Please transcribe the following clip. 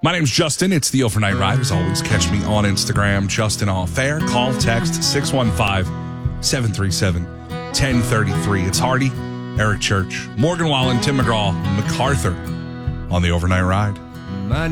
My name's Justin. It's the Overnight Ride. As always, catch me on Instagram, Justin Off Air. Call, text 615-737-1033. It's Hardy, Eric Church, Morgan Wallen, Tim McGraw, MacArthur on the Overnight Ride.